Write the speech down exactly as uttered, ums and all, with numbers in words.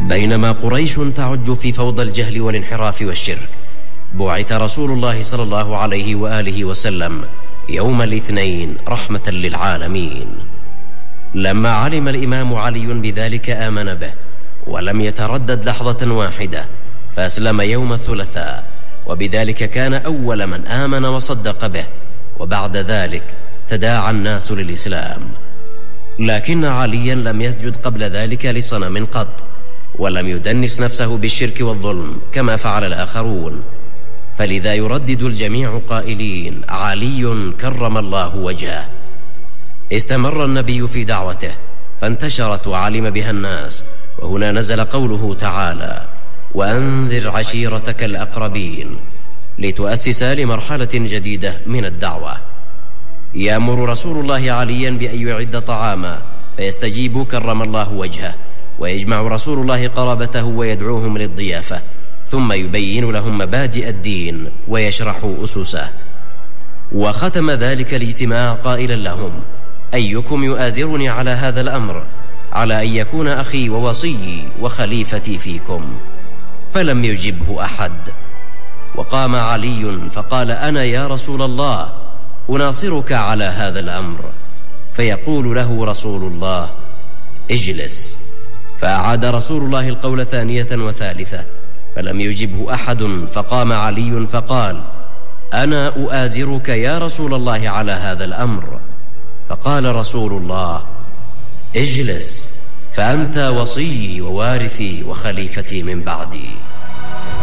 بينما قريش تعج في فوضى الجهل والانحراف والشرك، بعث رسول الله صلى الله عليه وآله وسلم يوم الاثنين رحمة للعالمين. لما علم الإمام علي بذلك آمن به، ولم يتردد لحظة واحدة، فأسلم يوم الثلاثاء، وبذلك كان أول من آمن وصدق به، وبعد ذلك تداعى الناس للإسلام. لكن عليا لم يسجد قبل ذلك لصنم قط، ولم يدنس نفسه بالشرك والظلم كما فعل الآخرون، فلذا يردد الجميع قائلين: علي كرم الله وجهه. استمر النبي في دعوته فانتشرت وعلم بها الناس، وهنا نزل قوله تعالى: وأنذر عشيرتك الأقربين، لتؤسس لمرحلة جديدة من الدعوة. يأمر رسول الله عليا بأن يعد طعاما فيستجيب كرم الله وجهه، ويجمع رسول الله قرابته ويدعوهم للضيافة، ثم يبين لهم مبادئ الدين ويشرح أسسه. وختم ذلك الاجتماع قائلا لهم: أيكم يؤازرني على هذا الأمر، على أن يكون أخي ووصيي وخليفتي فيكم؟ فلم يجبه أحد. وقام علي فقال: أنا يا رسول الله أناصرك على هذا الأمر. فيقول له رسول الله: اجلس. فأعاد رسول الله القول ثانية وثالثة، فلم يجبه أحد. فقام علي فقال: أنا أؤازرك يا رسول الله على هذا الأمر. فقال رسول الله: اجلس، فأنت وصيي ووارثي وخليفتي من بعدي.